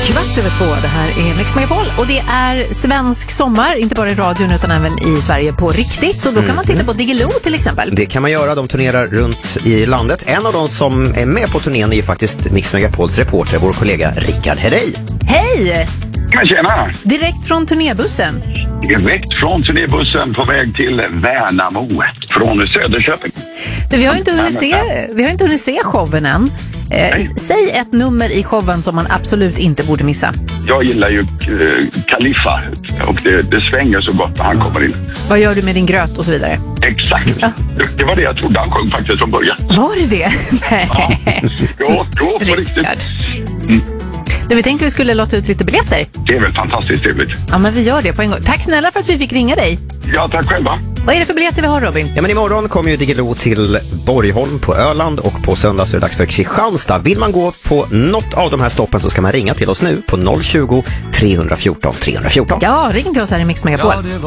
2:15. Det här är Mix Megapol och det är svensk sommar, inte bara i radion utan även i Sverige på riktigt. Och då kan man titta på Diggiloo till exempel. Det kan man göra, de turnerar runt i landet. En av de som är med på turnén är ju faktiskt Mix Megapols reporter, vår kollega Rickard Herrey. Hej! Men tjena! Direkt från turnébussen. Direkt från turnébussen på väg till Värnamo från Söderköping. Du, vi har inte hunnit se showen än. Säg ett nummer i showen som man absolut inte borde missa. Jag gillar ju Khalifa och det svänger så gott när han kommer in. Vad gör du med din gröt och så vidare? Exakt. Ja. Det var det jag trodde han sjöng faktiskt från början. Var det? Nej. Ja, på riktigt. Du, vi tänkte vi skulle låta ut lite biljetter. Det är väl fantastiskt trevligt. Ja, men vi gör det på en gång. Tack snälla för att vi fick ringa dig. Ja, tack själva. Vad är det för biljetter vi har, Robin? Ja, men imorgon kommer ju Diggiloo till Borgholm på Öland och på söndag så är det dags för Kristianstad. Vill man gå på något av de här stoppen så ska man ringa till oss nu på 020 314 314. Ja, ring till oss här i Mix Megapol.